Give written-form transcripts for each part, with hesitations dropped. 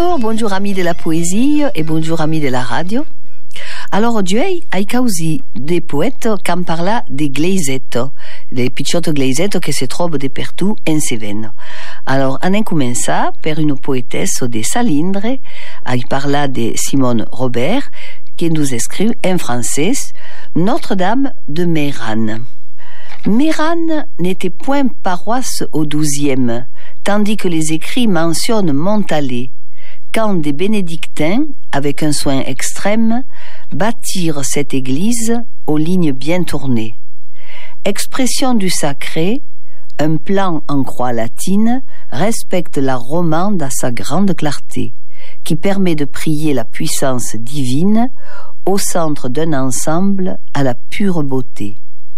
bonjour amis de la poésie et bonjour amis de la radio. Alors oggi hai causi dei poètes qui parlent des gleisetto, des picciotte gleisetto che si trovano dappertutto in Cévennes. Alors, on a commencé per une poétesse de Salindre, ai parlé de Simone Robert, qui nous écrit en français Notre-Dame de Mérane. Mérane n'était point paroisse au XIIe, tandis que les écrits mentionnent Montalet, quand des bénédictins, avec un soin extrême, bâtirent cette église aux lignes bien tournées. Expression du sacré, un plan en croix latine respecte la romande à sa grande clarté, qui permet de prier la puissance divine au centre d'un ensemble à la pure beauté.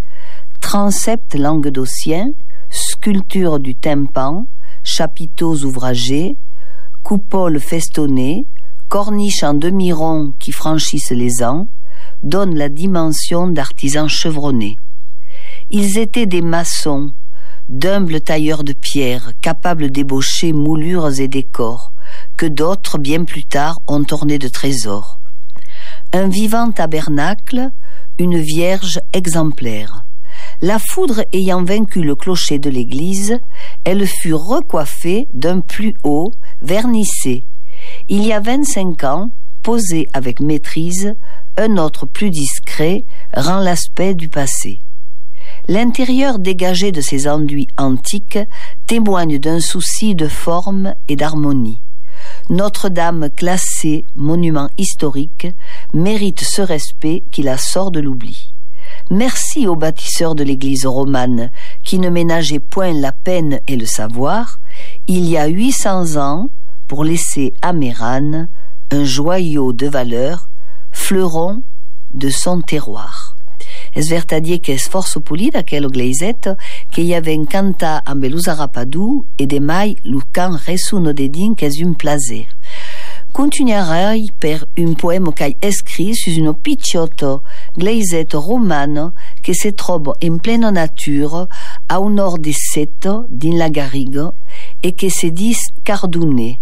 Transept languedocien, sculpture du tympan, chapiteaux ouvragés, coupoles festonnées, corniches en demi-rond qui franchissent les ans, donnent la dimension d'artisans chevronnés. Ils étaient des maçons, d'humbles tailleurs de pierre, capables d'ébaucher moulures et décors, que d'autres, bien plus tard, ont ornés de trésors. Un vivant tabernacle, une vierge exemplaire. La foudre ayant vaincu le clocher de l'église, elle fut recoiffée d'un plus haut, vernissé. Il y a 25 ans, posé avec maîtrise, un autre plus discret rend l'aspect du passé. L'intérieur dégagé de ces enduits antiques témoigne d'un souci de forme et d'harmonie. Notre-Dame, classée monument historique, mérite ce respect qui la sort de l'oubli. Merci aux bâtisseurs de l'église romane qui ne ménageaient point la peine et le savoir, il y a 800 ans, pour laisser à Mérane un joyau de valeur, fleuron de son terroir. Es vertadier che è sforzo pulita aquello gleisetto che gli aveva canta amb l'usarapadu e de mai lucan resuno de din che è un plaisir. Continuerai per un poème che hai écrit su un picciotto gleisetto romano che si trova in plena natura a un nord di Seto, din la Garriga, e che si dis Cardounet.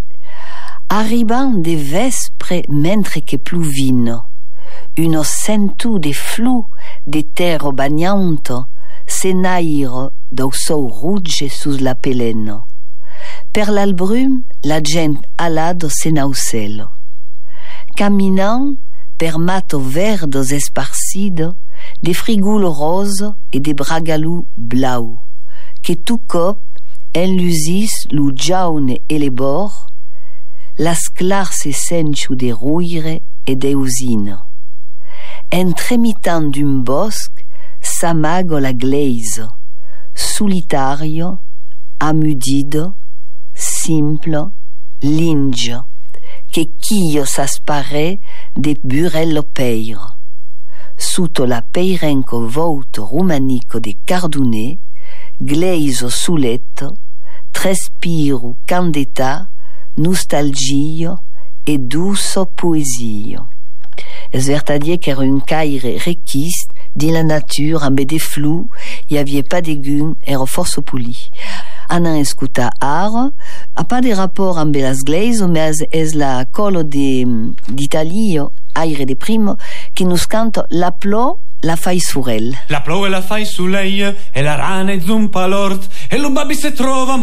Arribant de vespre mentre che pluvino, uno sentu de flu de terra bagnanto se nairo dau sol rugge sus la peleno. Per l'albrum la gent alado se nauselo. Caminant per mato verdos esparcido de frigulo roso e de bragalou blau, che tu cop enlusis lu giaune e le bor, las clarse senchu de ruire e de usino. Entremitant d'un bosque s'amago la gleiso, solitario, amudido, simplo, lingio, che chio s'aspare de burello peiro. Sotto la peirenco volto romanico de Cardounet, gleiso suletto, trespiru candeta, nostalgio e duso poesio. Es vertadier qu'era un caire requist din la nature amb de flou, y havia pas de gun, era força poli. Anan escuta ara, a pas de rapport amb las gleiso, mais es la colo d'Italio, aire de primo, qui nous canta la plò la fai surel. La plò e la fai su lei, e la rana e zumpa l'ort, e lo babbi se trova